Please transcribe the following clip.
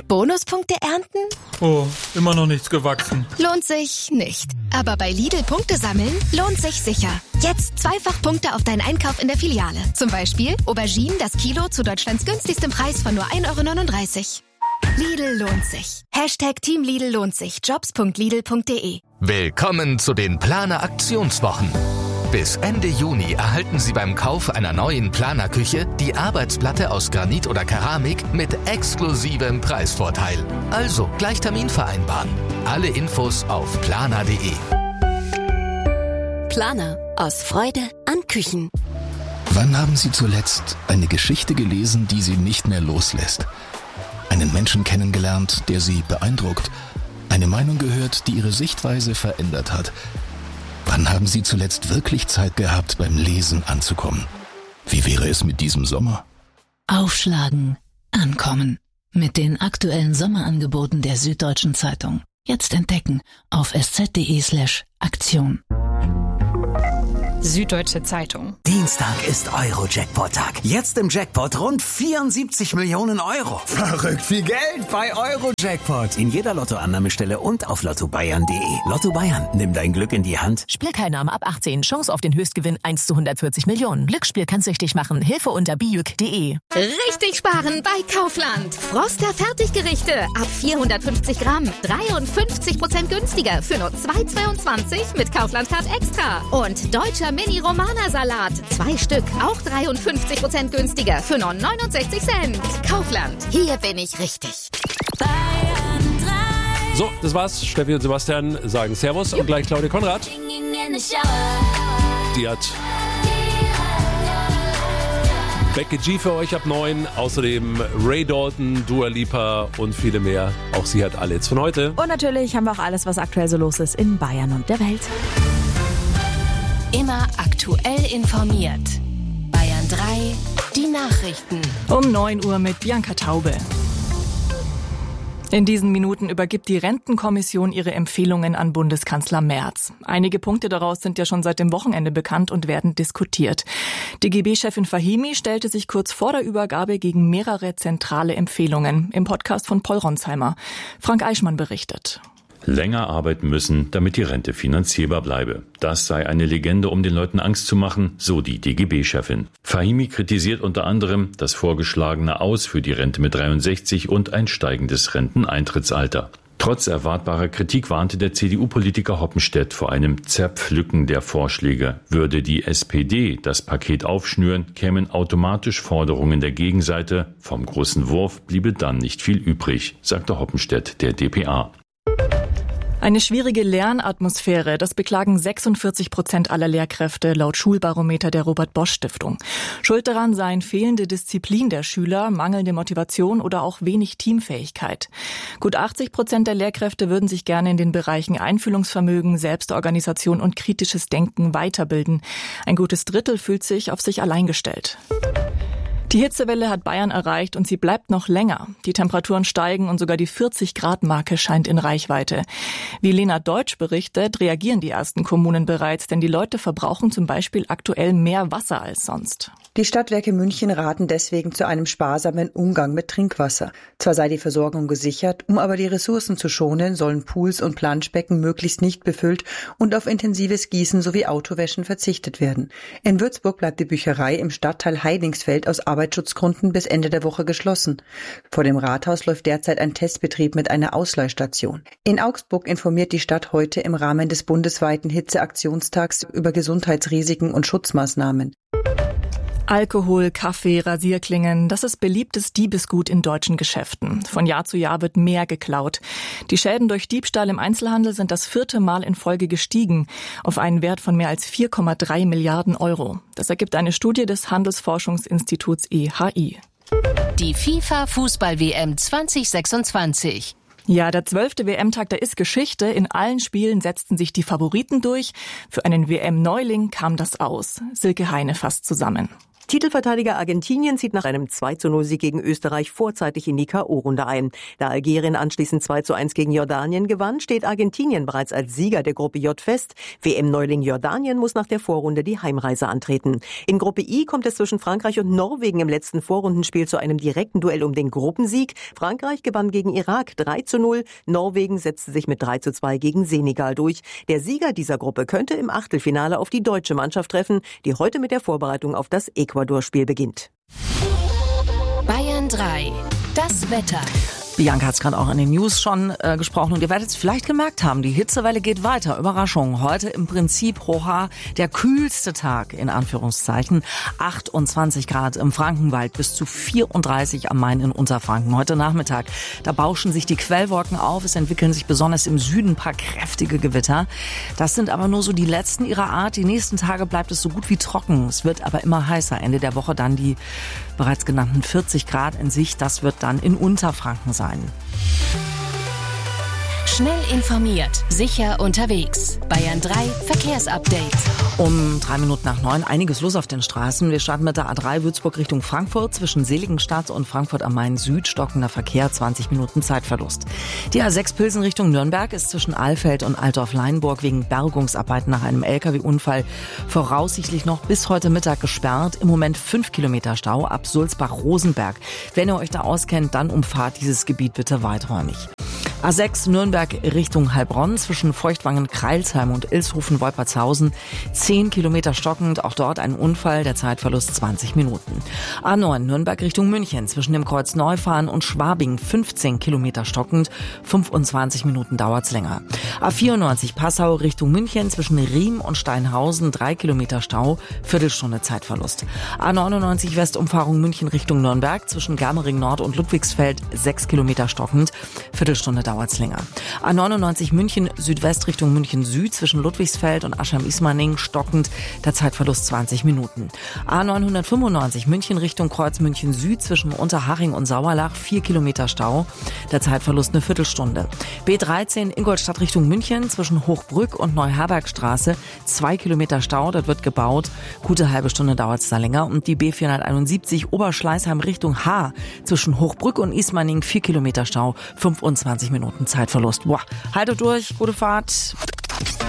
Bonuspunkte ernten? Oh, immer noch nichts gewachsen. Lohnt sich nicht. Aber bei Lidl Punkte sammeln lohnt sich sicher. Jetzt 2-fach Punkte auf deinen Einkauf in der Filiale. Zum Beispiel Auberginen das Kilo zu Deutschlands günstigstem Preis von nur 1,39 €. Lidl lohnt sich. Team Lidl lohnt sich. Jobs.lidl.de. Willkommen zu den Planer Aktionswochen. Bis Ende Juni erhalten Sie beim Kauf einer neuen Planerküche die Arbeitsplatte aus Granit oder Keramik mit exklusivem Preisvorteil. Also gleich Termin vereinbaren. Alle Infos auf planer.de. Planer. Aus Freude an Küchen. Wann haben Sie zuletzt eine Geschichte gelesen, die Sie nicht mehr loslässt? Einen Menschen kennengelernt, der Sie beeindruckt? Eine Meinung gehört, die Ihre Sichtweise verändert hat? Wann haben Sie zuletzt wirklich Zeit gehabt, beim Lesen anzukommen? Wie wäre es mit diesem Sommer? Aufschlagen, ankommen. Mit den aktuellen Sommerangeboten der Süddeutschen Zeitung. Jetzt entdecken auf sz.de/Aktion. Süddeutsche Zeitung. Dienstag ist Euro-Jackpot-Tag. Jetzt im Jackpot rund 74 Millionen Euro. Verrückt viel Geld bei Euro-Jackpot. In jeder Lottoannahmestelle und auf lottobayern.de. Lotto Bayern, nimm dein Glück in die Hand. Spielteilnahme ab 18. Chance auf den Höchstgewinn 1 zu 140 Millionen. Glücksspiel kann süchtig machen. Hilfe unter biüc.de. Richtig sparen bei Kaufland. Froster Fertiggerichte ab 450 Gramm. 53% günstiger für nur 2,22 mit Kaufland Card Extra. Und deutscher Mini-Romana-Salat. 2 Stück, auch 53% günstiger für nur 69 Cent. Kaufland, hier bin ich richtig. So, das war's. Steffi und Sebastian sagen Servus und gleich Claudia Konrad. Die hat Becky G für euch ab 9. Außerdem Ray Dalton, Dua Lipa und viele mehr. Auch sie hat alle jetzt von heute. Und natürlich haben wir auch alles, was aktuell so los ist in Bayern und der Welt. Immer aktuell informiert. Bayern 3, die Nachrichten. Um 9 Uhr mit Bianca Taube. In diesen Minuten übergibt die Rentenkommission ihre Empfehlungen an Bundeskanzler Merz. Einige Punkte daraus sind ja schon seit dem Wochenende bekannt und werden diskutiert. DGB-Chefin Fahimi stellte sich kurz vor der Übergabe gegen mehrere zentrale Empfehlungen. Im Podcast von Paul Ronsheimer. Frank Eichmann berichtet. Länger arbeiten müssen, damit die Rente finanzierbar bleibe. Das sei eine Legende, um den Leuten Angst zu machen, so die DGB-Chefin. Fahimi kritisiert unter anderem das vorgeschlagene Aus für die Rente mit 63 und ein steigendes Renteneintrittsalter. Trotz erwartbarer Kritik warnte der CDU-Politiker Hoppenstedt vor einem Zerpflücken der Vorschläge. Würde die SPD das Paket aufschnüren, kämen automatisch Forderungen der Gegenseite. Vom großen Wurf bliebe dann nicht viel übrig, sagte Hoppenstedt der dpa. Eine schwierige Lernatmosphäre, das beklagen 46% aller Lehrkräfte laut Schulbarometer der Robert-Bosch-Stiftung. Schuld daran seien fehlende Disziplin der Schüler, mangelnde Motivation oder auch wenig Teamfähigkeit. Gut 80% der Lehrkräfte würden sich gerne in den Bereichen Einfühlungsvermögen, Selbstorganisation und kritisches Denken weiterbilden. Ein gutes Drittel fühlt sich auf sich allein gestellt. Die Hitzewelle hat Bayern erreicht und sie bleibt noch länger. Die Temperaturen steigen und sogar die 40-Grad-Marke scheint in Reichweite. Wie Lena Deutsch berichtet, reagieren die ersten Kommunen bereits, denn die Leute verbrauchen zum Beispiel aktuell mehr Wasser als sonst. Die Stadtwerke München raten deswegen zu einem sparsamen Umgang mit Trinkwasser. Zwar sei die Versorgung gesichert, um aber die Ressourcen zu schonen, sollen Pools und Planschbecken möglichst nicht befüllt und auf intensives Gießen sowie Autowäschen verzichtet werden. In Würzburg bleibt die Bücherei im Stadtteil Heidingsfeld aus Arbeitsschutzgründen bis Ende der Woche geschlossen. Vor dem Rathaus läuft derzeit ein Testbetrieb mit einer Ausleihstation. In Augsburg informiert die Stadt heute im Rahmen des bundesweiten Hitzeaktionstags über Gesundheitsrisiken und Schutzmaßnahmen. Alkohol, Kaffee, Rasierklingen, das ist beliebtes Diebesgut in deutschen Geschäften. Von Jahr zu Jahr wird mehr geklaut. Die Schäden durch Diebstahl im Einzelhandel sind das 4. Mal in Folge gestiegen, auf einen Wert von mehr als 4,3 Milliarden Euro. Das ergibt eine Studie des Handelsforschungsinstituts EHI. Die FIFA-Fußball-WM 2026. Ja, der 12. WM-Tag, der ist Geschichte. In allen Spielen setzten sich die Favoriten durch. Für einen WM-Neuling kam das aus. Silke Heine fasst zusammen. Titelverteidiger Argentinien zieht nach einem 2:0-Sieg gegen Österreich vorzeitig in die K.O.-Runde ein. Da Algerien anschließend 2:1 gegen Jordanien gewann, steht Argentinien bereits als Sieger der Gruppe J fest. WM-Neuling Jordanien muss nach der Vorrunde die Heimreise antreten. In Gruppe I kommt es zwischen Frankreich und Norwegen im letzten Vorrundenspiel zu einem direkten Duell um den Gruppensieg. Frankreich gewann gegen Irak 3:0, Norwegen setzte sich mit 3:2 gegen Senegal durch. Der Sieger dieser Gruppe könnte im Achtelfinale auf die deutsche Mannschaft treffen, die heute mit der Vorbereitung auf das Ecuador-Spiel beginnt. Bayern 3. Das Wetter. Bianca hat es gerade auch in den News schon gesprochen und ihr werdet es vielleicht gemerkt haben, die Hitzewelle geht weiter. Überraschung, heute im Prinzip, hoha, der kühlste Tag in Anführungszeichen. 28 Grad im Frankenwald, bis zu 34 am Main in Unterfranken. Heute Nachmittag, da bauschen sich die Quellwolken auf, es entwickeln sich besonders im Süden ein paar kräftige Gewitter. Das sind aber nur so die letzten ihrer Art. Die nächsten Tage bleibt es so gut wie trocken. Es wird aber immer heißer. Ende der Woche dann die bereits genannten 40 Grad in Sicht. Das wird dann in Unterfranken sein. Schnell informiert, sicher unterwegs. Bayern 3 Verkehrsupdate. Um 9:03, einiges los auf den Straßen. Wir starten mit der A3 Würzburg Richtung Frankfurt. Zwischen Seligenstadt und Frankfurt am Main Süd stockender Verkehr, 20 Minuten Zeitverlust. Die A6 Pilsen Richtung Nürnberg ist zwischen Alfeld und Altdorf-Leinburg wegen Bergungsarbeiten nach einem LKW-Unfall voraussichtlich noch bis heute Mittag gesperrt. Im Moment 5 Kilometer Stau ab Sulzbach-Rosenberg. Wenn ihr euch da auskennt, dann umfahrt dieses Gebiet bitte weiträumig. A6 Nürnberg Richtung Heilbronn zwischen Feuchtwangen, Kreilsheim und Ilshofen-Wolpertshausen 10 Kilometer stockend, auch dort ein Unfall, der Zeitverlust 20 Minuten. A9 Nürnberg Richtung München zwischen dem Kreuz Neufahren und Schwabing 15 Kilometer stockend, 25 Minuten dauert's länger. A94 Passau Richtung München zwischen Riem und Steinhausen 3 Kilometer Stau, Viertelstunde Zeitverlust. A99 Westumfahrung München Richtung Nürnberg zwischen Germering Nord und Ludwigsfeld 6 Kilometer stockend, Viertelstunde dauert's länger. A99 München Südwest Richtung München Süd zwischen Ludwigsfeld und Aschheim-Ismaning stockend, der Zeitverlust 20 Minuten. A995 München Richtung Kreuz München Süd zwischen Unterhaching und Sauerlach 4 Kilometer Stau, der Zeitverlust eine Viertelstunde. B13 Ingolstadt Richtung München zwischen Hochbrück und Neuherbergstraße 2 Kilometer Stau, dort wird gebaut, gute halbe Stunde dauert's da länger. Und die B471 Oberschleißheim Richtung Haar zwischen Hochbrück und Ismaning 4 Kilometer Stau, 25 Minuten Zeitverlust. Boah, haltet durch, gute Fahrt.